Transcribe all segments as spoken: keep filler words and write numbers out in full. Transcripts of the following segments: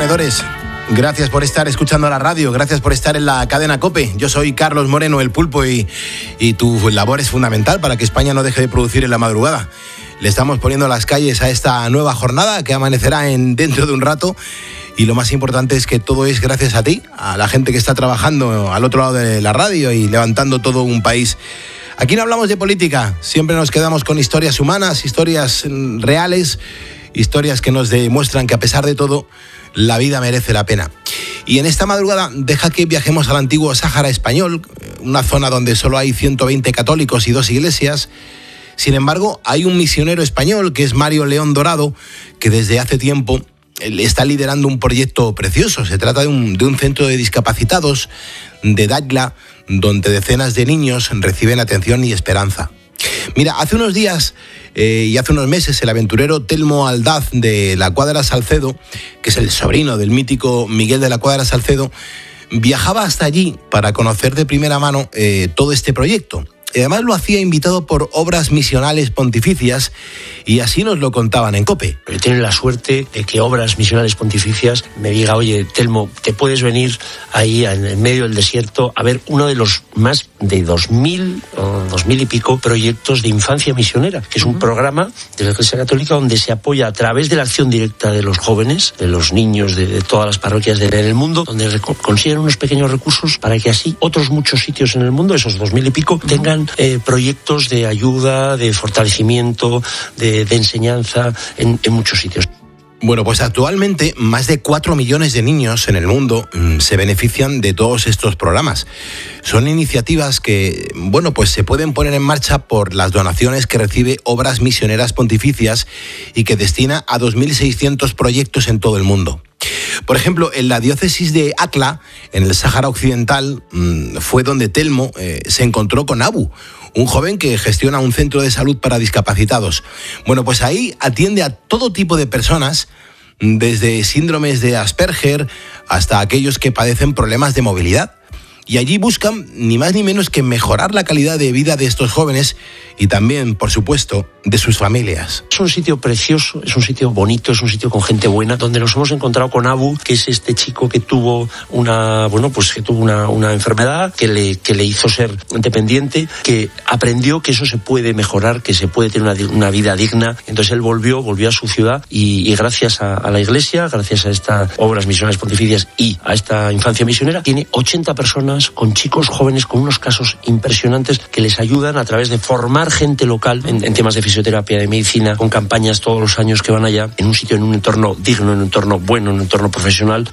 ponedores. Gracias por estar escuchando la radio, gracias por estar en la cadena COPE. Yo soy Carlos Moreno, el Pulpo, y, y tu labor es fundamental para que España no deje de producir en la madrugada. Le estamos poniendo las calles a esta nueva jornada que amanecerá en dentro de un rato. Y lo más importante es que todo es gracias a ti, a la gente que está trabajando al otro lado de la radio y levantando todo un país. Aquí no hablamos de política, siempre nos quedamos con historias humanas, historias reales, historias que nos demuestran que a pesar de todo, la vida merece la pena. Y en esta madrugada deja que viajemos al antiguo Sáhara español, una zona donde solo hay ciento veinte católicos y dos iglesias. Sin embargo, hay un misionero español que es Mario León Dorado, que desde hace tiempo está liderando un proyecto precioso. Se trata de un, de un centro de discapacitados de Dacla, donde decenas de niños reciben atención y esperanza. Mira, hace unos días eh, y hace unos meses el aventurero Telmo Aldaz de la Cuadra Salcedo, que es el sobrino del mítico Miguel de la Cuadra Salcedo, viajaba hasta allí para conocer de primera mano eh, todo este proyecto. Y además lo hacía invitado por Obras Misionales Pontificias, y así nos lo contaban en COPE. He tenido la suerte de que Obras Misionales Pontificias me diga: oye, Telmo, te puedes venir ahí en el medio del desierto a ver uno de los más de dos mil o dos mil y pico proyectos de infancia misionera, que es un uh-huh. programa de la Iglesia Católica donde se apoya a través de la acción directa de los jóvenes, de los niños de, de todas las parroquias en el mundo, donde rec- consiguen unos pequeños recursos para que así otros muchos sitios en el mundo, esos dos mil y pico, uh-huh. tengan Eh, proyectos de ayuda, de fortalecimiento, de, de enseñanza en, en muchos sitios. Bueno, pues actualmente más de cuatro millones de niños en el mundo mmm, se benefician de todos estos programas. Son iniciativas que, bueno, pues se pueden poner en marcha por las donaciones que recibe Obras Misioneras Pontificias y que destina a dos mil seiscientos proyectos en todo el mundo. Por ejemplo, en la diócesis de Akla, en el Sáhara Occidental, mmm, fue donde Telmo eh, se encontró con Abu, un joven que gestiona un centro de salud para discapacitados. Bueno, pues ahí atiende a todo tipo de personas, desde síndromes de Asperger hasta aquellos que padecen problemas de movilidad. Y allí buscan ni más ni menos que mejorar la calidad de vida de estos jóvenes y también, por supuesto, de sus familias. Es un sitio precioso, es un sitio bonito, es un sitio con gente buena, donde nos hemos encontrado con Abu, que es este chico que tuvo una, bueno, pues que tuvo una, una enfermedad que le, que le hizo ser dependiente, que aprendió que eso se puede mejorar, que se puede tener una, una vida digna. Entonces él volvió, volvió a su ciudad y, y gracias a, a la iglesia, gracias a estas Obras Misionales Pontificias y a esta infancia misionera, tiene ochenta personas con chicos jóvenes con unos casos impresionantes que les ayudan a través de formar gente local en, en temas de fisioterapia, de medicina, con campañas todos los años que van allá, en un sitio, en un entorno digno, en un entorno bueno, en un entorno profesional.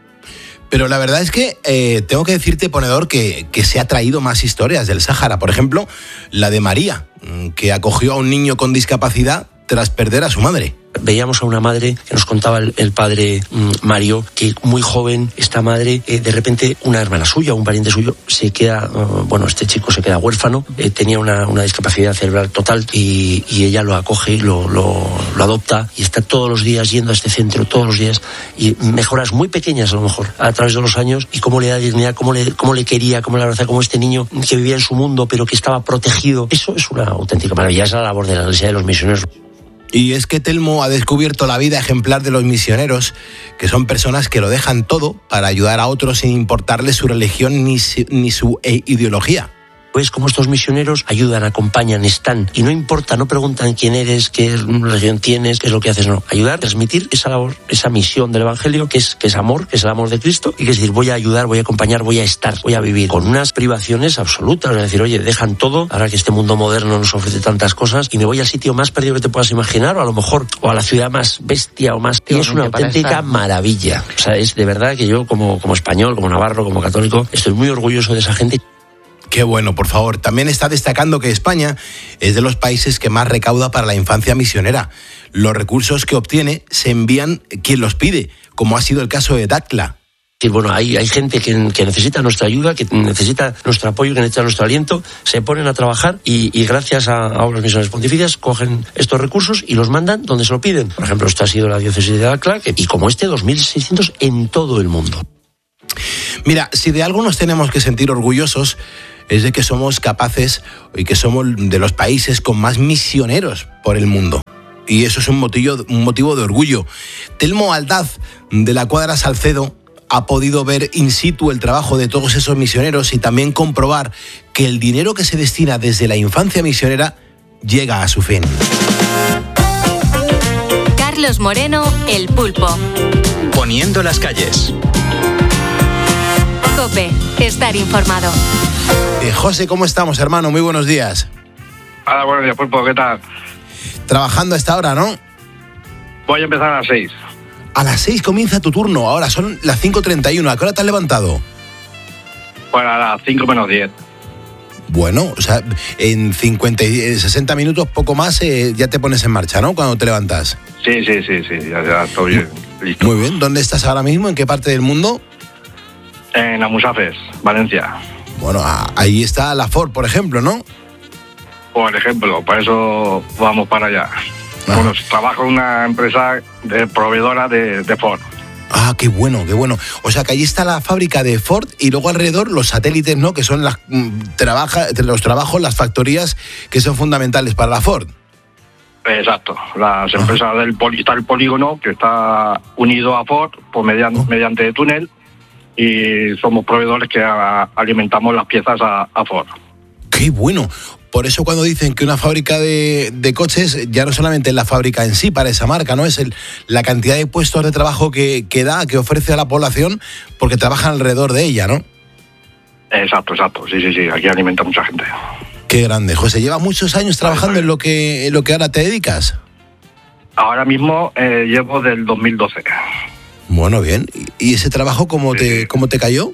Pero la verdad es que eh, tengo que decirte, ponedor, que, que se ha traído más historias del Sáhara. Por ejemplo, la de María, que acogió a un niño con discapacidad tras perder a su madre. Veíamos a una madre que nos contaba el, el padre mmm, Mario, que muy joven, esta madre, eh, de repente una hermana suya, un pariente suyo, se queda, uh, bueno, este chico se queda huérfano, eh, tenía una, una discapacidad cerebral total y, y ella lo acoge, lo, lo, lo adopta y está todos los días yendo a este centro, todos los días, y mejoras muy pequeñas a lo mejor, a través de los años, y cómo le da dignidad, cómo le, cómo le quería, cómo le abrazaba, como este niño que vivía en su mundo, pero que estaba protegido. Eso es una auténtica maravilla, es la labor de la Iglesia de los Misioneros. Y es que Telmo ha descubierto la vida ejemplar de los misioneros, que son personas que lo dejan todo para ayudar a otros sin importarles su religión ni su, ni su ideología. Pues como estos misioneros ayudan, acompañan, están, y no importa, no preguntan quién eres, qué religión tienes, qué es lo que haces, no. Ayudar, transmitir esa labor, esa misión del Evangelio, que es, que es amor, que es el amor de Cristo, y que es decir, voy a ayudar, voy a acompañar, voy a estar, voy a vivir, con unas privaciones absolutas, es decir, oye, dejan todo, ahora que este mundo moderno nos ofrece tantas cosas, y me voy al sitio más perdido que te puedas imaginar, o a lo mejor, o a la ciudad más bestia, o más... Y es una auténtica maravilla. O sea, es de verdad que yo, como, como español, como navarro, como católico, estoy muy orgulloso de esa gente. Qué bueno, por favor. También está destacando que España es de los países que más recauda para la infancia misionera. Los recursos que obtiene se envían quien los pide, como ha sido el caso de Dacla. Sí, bueno, hay, hay gente que, que necesita nuestra ayuda, que necesita nuestro apoyo, que necesita nuestro aliento, se ponen a trabajar y, y gracias a, a Obras Misionales Pontificias cogen estos recursos y los mandan donde se lo piden. Por ejemplo, esto ha sido la diócesis de Dacla, que, y como este, dos mil seiscientos en todo el mundo. Mira, si de algo nos tenemos que sentir orgullosos es de que somos capaces y que somos de los países con más misioneros por el mundo. Y eso es un motivo, un motivo de orgullo. Telmo Aldaz, de la Cuadra Salcedo, ha podido ver in situ el trabajo de todos esos misioneros y también comprobar que el dinero que se destina desde la infancia misionera llega a su fin. Carlos Moreno, El Pulpo. Poniendo las calles. COPE, estar informado. Eh, José, ¿cómo estamos, hermano? Muy buenos días. Hola, buenos días, Pulpo, ¿qué tal? Trabajando a esta hora, ¿no? Voy a empezar a las seis. A las seis comienza tu turno, ahora son las cinco treinta y uno. ¿A qué hora te has levantado? Pues a las cinco menos diez. Bueno, o sea, en cincuenta, sesenta minutos, poco más, eh, ya te pones en marcha, ¿no? Cuando te levantas. Sí, sí, sí, sí, ya, ya estoy bien, listo. Muy bien, ¿dónde estás ahora mismo? ¿En qué parte del mundo? En Amusafes, Valencia. Bueno, a- ahí está la Ford, por ejemplo, ¿no? Por ejemplo, para eso vamos para allá. Ah. Bueno, trabajo en una empresa de proveedora de, de Ford. Ah, qué bueno, qué bueno. O sea, que ahí está la fábrica de Ford y luego alrededor los satélites, ¿no? Que son las, mm, trabaja, los trabajos, las factorías que son fundamentales para la Ford. Exacto. Las Ajá. empresas del poli, está el polígono que está unido a Ford por mediante, Oh. mediante túnel y somos proveedores que a- alimentamos las piezas a, a Ford. Qué bueno. Por eso cuando dicen que una fábrica de, de coches ya no solamente es la fábrica en sí para esa marca, ¿no? Es el, la cantidad de puestos de trabajo que, que da, que ofrece a la población, porque trabajan alrededor de ella, ¿no? Exacto, exacto. Sí, sí, sí. Aquí alimenta mucha gente. Qué grande. José, ¿llevas muchos años trabajando en lo que, en lo que ahora te dedicas? Ahora mismo eh, llevo del dos mil doce. Bueno, bien. ¿Y y ese trabajo cómo, Sí, te, sí. cómo te cayó?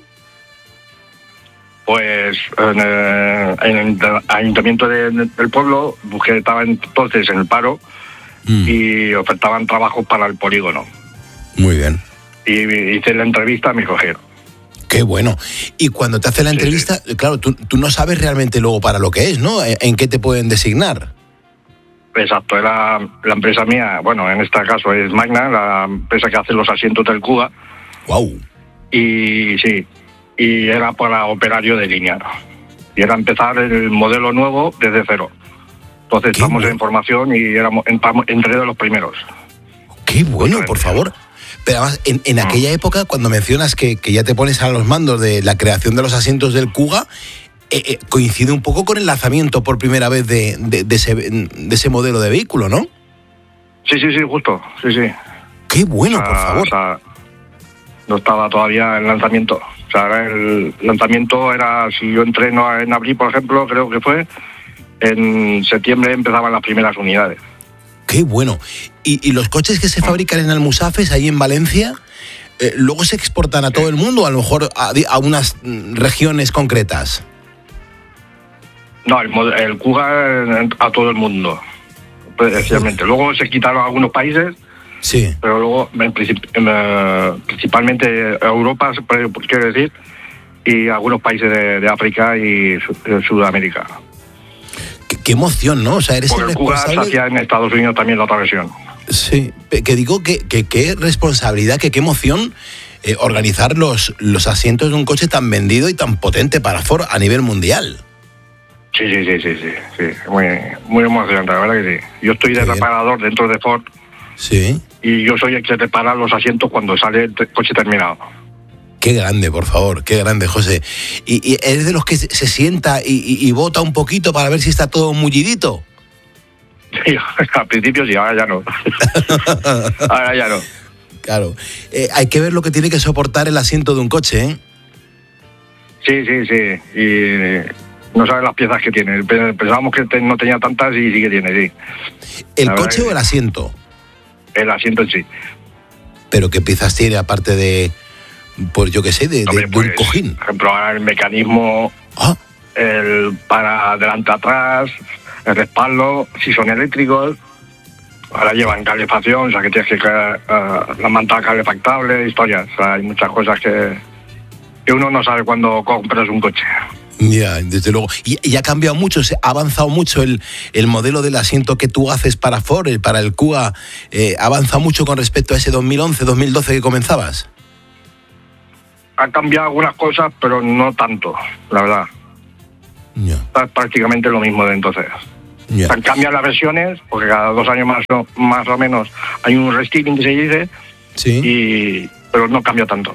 Pues en, eh, en el ayuntamiento de- del pueblo, que estaba entonces en el paro, Mm, y ofertaban trabajos para el polígono. muy bien. Y hice la entrevista, me cogieron. Qué bueno. Y cuando te hacen la Sí, entrevista, claro, tú, tú no sabes realmente luego para lo que es, ¿no? ¿En en qué te pueden designar? Exacto, era la empresa mía, bueno, en este caso es Magna, la empresa que hace los asientos del Cuba, Wow. y sí, y era para operario de línea. Y era empezar el modelo nuevo desde cero. Entonces Qué estamos bueno. en formación y éramos entramos- entré de los primeros. Qué bueno, Totalmente. por favor. Pero además, en, en Ah. aquella época, cuando mencionas que, que ya te pones a los mandos de la creación de los asientos del Kuga, eh, eh, coincide un poco con el lanzamiento por primera vez de, de- de ese, de ese modelo de vehículo, ¿no? Sí, sí, sí, justo, sí, sí. Qué bueno, O sea, por favor. o sea, no estaba todavía el lanzamiento. O sea, era el lanzamiento era, si yo entré no, en abril, por ejemplo, creo que fue, en septiembre empezaban las primeras unidades. Qué bueno. ¿Y, y los coches que se fabrican en Almusafes, ahí en Valencia, eh, luego se exportan a todo el mundo, o a lo mejor a, di- a unas mm, regiones concretas? No, el, mod- el Kuga eh, a todo el mundo, precisamente. Luego se quitaron algunos países, Sí. pero luego en princip- en, eh, principalmente Europa, se puede- quiero decir, y algunos países de, de África y Su- eh, Sudamérica. Qué, qué emoción, ¿no? O sea, eres Porque el el Kuga se responsable. hacía en Estados Unidos también la otra versión. Sí, pe- que digo que que qué responsabilidad, que qué emoción eh, organizar los, los asientos de un coche tan vendido y tan potente para Ford a nivel mundial. Sí, sí, sí, sí, sí, sí. Muy, muy emocionante, la verdad que sí. Yo estoy de Qué bien. reparador dentro de Ford Sí. y yo soy el que repara los asientos cuando sale el te- coche terminado. Qué grande, por favor, qué grande, José. ¿Y, y eres de los que se, se sienta y, y, y bota un poquito para ver si está todo mullidito? Sí, al principio sí, ahora ya no. Ahora ya no. Claro. Eh, hay que ver lo que tiene que soportar el asiento de un coche, ¿eh? Sí, sí, sí. Y no sabes las piezas que tiene. Pe- Pensábamos que te- no tenía tantas y sí que tiene, sí. ¿El La verdad coche que- o el asiento? El asiento en sí. ¿Pero qué piezas tiene aparte de, pues yo qué sé, de, de- Hombre, de un pues, cojín? Por ejemplo, ahora el mecanismo, Ah, el para adelante atrás, el respaldo, si son eléctricos. Ahora llevan calefacción, o sea que tienes que uh, la manta calefactable, historias. O sea, hay muchas cosas que, que uno no sabe cuando compras un coche. ya, desde luego. Y, y ha cambiado mucho, se ha avanzado mucho el, el modelo del asiento que tú haces para Ford, el- para el Kuga, eh, ha avanzado mucho con respecto a ese dos mil once, dos mil doce que comenzabas. Han cambiado algunas cosas, pero no tanto, la verdad. Ya, Está prácticamente lo mismo de entonces. Yeah. O sea, cambian las versiones, porque cada dos años más o, más o menos hay un restyling que se dice, Sí. y pero no cambia tanto.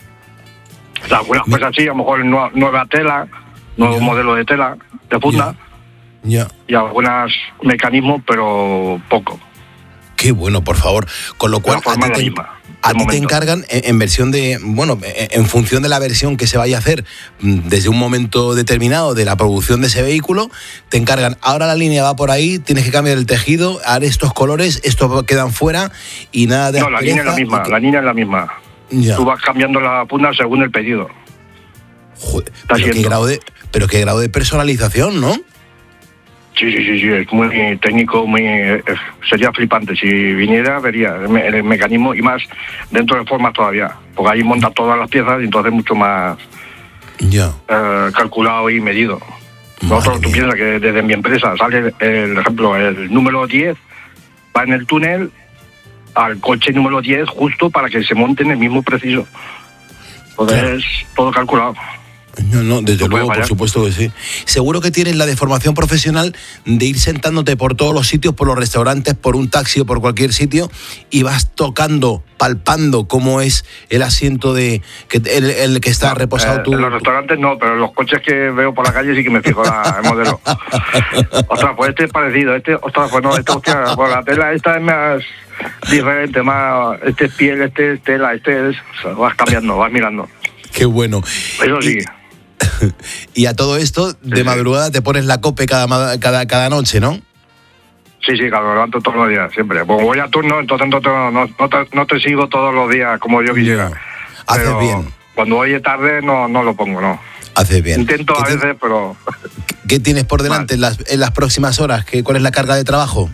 O sea, algunas cosas así, a lo mejor nueva, nueva tela, nuevo Yeah. modelo de tela, de funda, Ya. y algunos mecanismos, pero poco. Qué bueno, por favor. Con lo cual, La forma a es ti, la te, misma, a de ti te momento. encargan en, en versión de, bueno, en función de la versión que se vaya a hacer mm, desde un momento determinado de la producción de ese vehículo, te encargan, ahora la línea va por ahí, tienes que cambiar el tejido, haré estos colores, estos quedan fuera y nada de No, la línea es la aspereza, misma, y que- la línea es la misma. Ya. Tú vas cambiando la funda según el pedido. Joder, pero, qué haciendo. grado de, pero qué grado de personalización, ¿no? Sí, sí, sí, sí, es muy técnico, muy eh, sería flipante. Si viniera, vería el, me- el mecanismo y más dentro de formas todavía. Porque ahí monta todas las piezas y entonces mucho más Ya. eh, calculado y medido. Madre Nosotros, tú mía. piensas que desde mi empresa sale, el ejemplo, el número diez, va en el túnel al coche número diez justo para que se monte en el mismo preciso. Entonces, Claro. todo calculado. No, no, desde No puede luego, por fallar. supuesto que sí. Seguro que tienes la deformación profesional de ir sentándote por todos los sitios, por los restaurantes, por un taxi o por cualquier sitio, y vas tocando, palpando cómo es el asiento de que el, el que está reposado Eh, tú. En los restaurantes no, pero en los coches que veo por la calle sí que me fijo la, el modelo. Ostras, pues este es parecido, este, ostras, pues no, este, hostia, pues la tela esta es más diferente, más, este es piel, este es tela, este es, o sea, vas cambiando, vas mirando. Qué bueno. Eso sí. Y, y a todo esto, de sí. madrugada te pones la cope cada, ma- cada, cada noche, ¿no? Sí, sí, claro, me levanto todos los días, siempre. Pues voy a turno, entonces no te, no, no te, no te sigo todos los días como yo quisiera. Haces Pero bien. Cuando voy tarde no, no lo pongo, no. Haces bien. Intento ¿Qué a ti- veces, pero ¿Qué tienes por delante en las, en las próximas horas? ¿Qué, ¿Cuál es la carga de trabajo?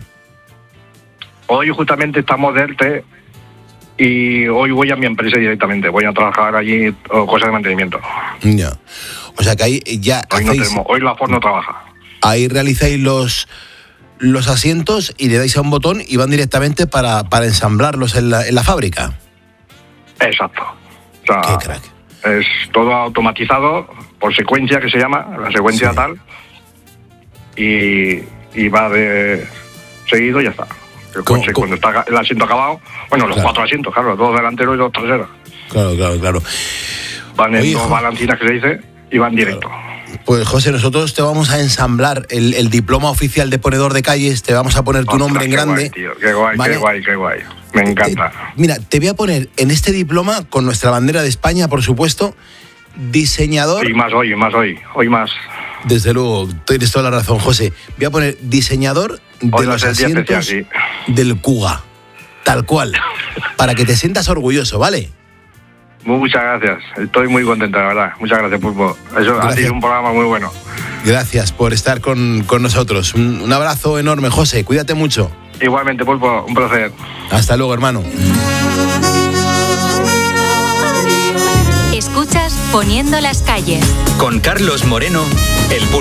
hoy justamente estamos de ERTE y hoy voy a mi empresa directamente. Voy a trabajar allí o cosas de mantenimiento. Ya. O sea que ahí ya Hoy, no hacéis, tenemos, hoy la Ford no trabaja. ahí realizáis los, los asientos y le dais a un botón y van directamente para, para ensamblarlos en la, en la fábrica. Exacto. O sea, Qué crack. es todo automatizado por secuencia que se llama, la secuencia Sí. tal, y, y va de seguido y ya está. El ¿Cómo- coche cómo? cuando está el asiento acabado, bueno, los Claro. cuatro asientos, claro, dos delanteros y dos traseros. Claro, claro, claro. Van en Oye, dos jo- balancinas que se dice y van directo. Pues José, nosotros te vamos a ensamblar el, el diploma oficial de ponedor de calles, te vamos a poner tu Ostras, nombre en qué grande. Guay, tío, qué guay, ¿vale? qué guay, qué guay. Me encanta. Te- mira, te voy a poner en este diploma, con nuestra bandera de España, por supuesto, diseñador. Y más hoy, más hoy, hoy más. Desde luego, tienes toda la razón, José. Voy a poner diseñador de Hoy no los es el día asientos especial, del Kuga. Tal cual. Para que te sientas orgulloso, ¿vale? Muchas gracias, estoy muy contento, la verdad. Muchas gracias, Pulpo. Eso ha Gracias. sido un programa muy bueno. Gracias por estar con, con nosotros. Un, un abrazo enorme, José. Cuídate mucho. Igualmente, Pulpo, un placer. Hasta luego, hermano. Escuchas Poniendo las calles. Con Carlos Moreno, El Pulpo.